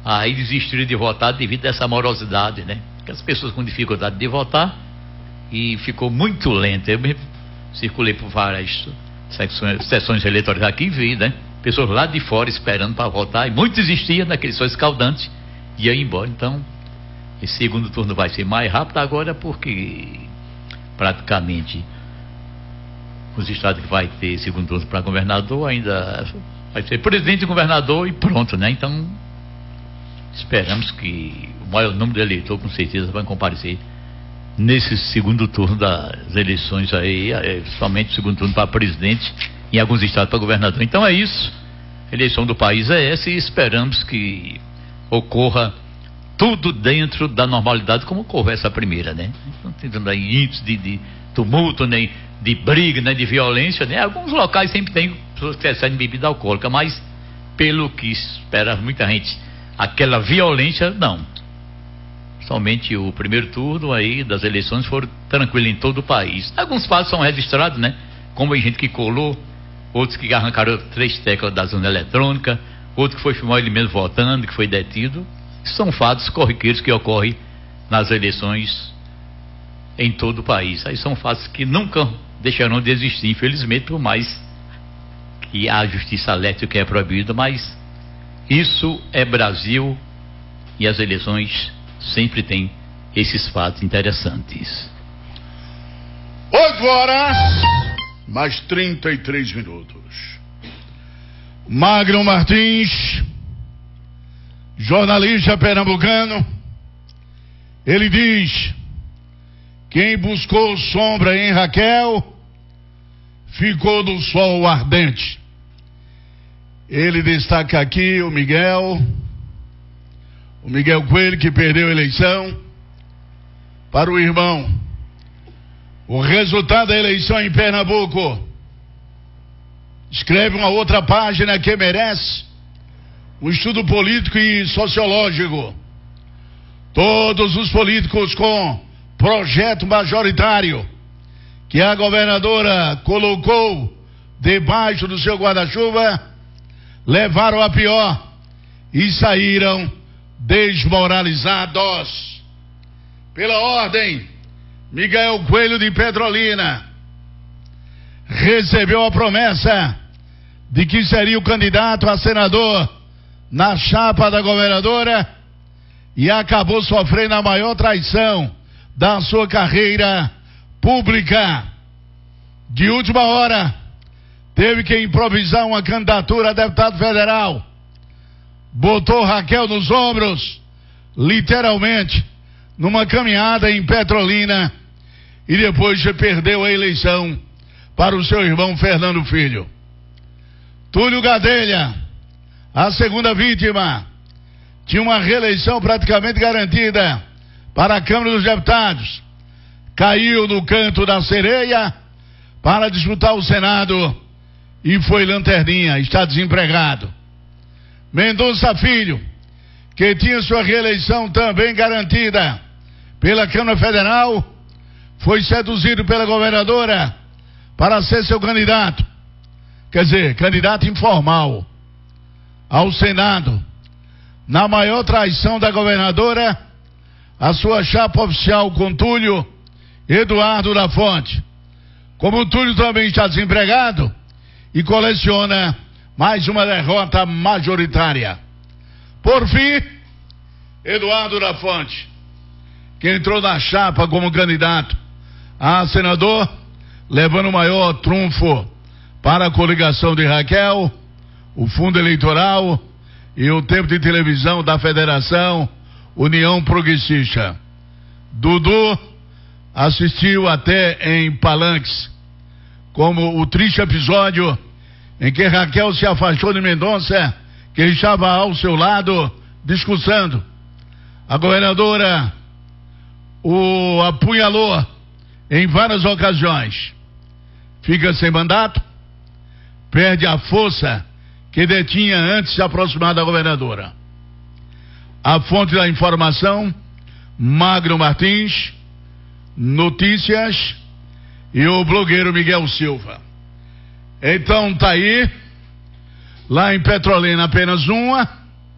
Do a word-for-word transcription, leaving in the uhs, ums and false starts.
aí desistiram de votar devido a essa morosidade, né? Que as pessoas com dificuldade de votar e ficou muito lento. Eu mesmo circulei por várias secções, sessões eleitorais aqui e vi, né? Pessoas lá de fora esperando para votar e muitos desistiam daquele sol escaldante e ia embora. Então, esse segundo turno vai ser mais rápido agora porque praticamente os estados que vai ter segundo turno para governador ainda vai ser presidente e governador e pronto, né? Então, esperamos que o maior número de eleitores com certeza vai comparecer nesse segundo turno das eleições aí, é, somente o segundo turno para presidente, em alguns estados para governador. Então é isso, a eleição do país é essa e esperamos que ocorra tudo dentro da normalidade como ocorreu essa primeira, né? Não tendo aí índice de, de tumulto, nem de briga, nem de violência, né? Alguns locais sempre tem pessoas que recebem bebida alcoólica, mas pelo que espera muita gente, aquela violência, não. Somente o primeiro turno aí das eleições foram tranquilos em todo o país. Alguns fatos são registrados, né? Como a gente que colou, outros que arrancaram três teclas da zona eletrônica, outro que foi filmar ele mesmo votando, que foi detido. São fatos corriqueiros que ocorrem nas eleições em todo o país. Aí são fatos que nunca deixarão de existir, infelizmente, por mais que a justiça alerte o que é proibido, mas isso é Brasil e as eleições sempre tem esses fatos interessantes. Oito horas, mais trinta e três minutos. Magno Martins, jornalista pernambucano, ele diz: quem buscou sombra em Raquel, ficou do sol ardente. Ele destaca aqui o Miguel, o Miguel Coelho, que perdeu a eleição, para o irmão. O resultado da eleição em Pernambuco escreve uma outra página que merece um estudo político e sociológico. Todos os políticos com projeto majoritário que a governadora colocou debaixo do seu guarda-chuva levaram a pior e saíram desmoralizados. Pela ordem, Miguel Coelho de Petrolina recebeu a promessa de que seria o candidato a senador na chapa da governadora e acabou sofrendo a maior traição da sua carreira pública. De última hora, teve que improvisar uma candidatura a deputado federal. Botou Raquel nos ombros, literalmente, numa caminhada em Petrolina, e depois perdeu a eleição para o seu irmão Fernando Filho. Túlio Gadelha, a segunda vítima, tinha uma reeleição praticamente garantida para a Câmara dos Deputados. Caiu no canto da sereia para disputar o Senado e foi lanterninha, está desempregado. Mendonça Filho, que tinha sua reeleição também garantida pela Câmara Federal, foi seduzido pela governadora para ser seu candidato, quer dizer, candidato informal ao Senado. Na maior traição da governadora, a sua chapa oficial com Túlio, Eduardo da Fonte. Como o Túlio também está desempregado e coleciona mais uma derrota majoritária. Por fim, Eduardo da Fonte, que entrou na chapa como candidato a senador, levando o maior trunfo para a coligação de Raquel, o fundo eleitoral e o tempo de televisão da Federação União Progressista. Dudu assistiu até em palanques, como o triste episódio em que Raquel se afastou de Mendonça, que estava ao seu lado discursando. A governadora o apunhalou em várias ocasiões. Fica sem mandato, perde a força que detinha antes de se aproximar da governadora. A fonte da informação, Magno Martins, Notícias e o blogueiro Miguel Silva. Então tá aí, lá em Petrolina apenas uma,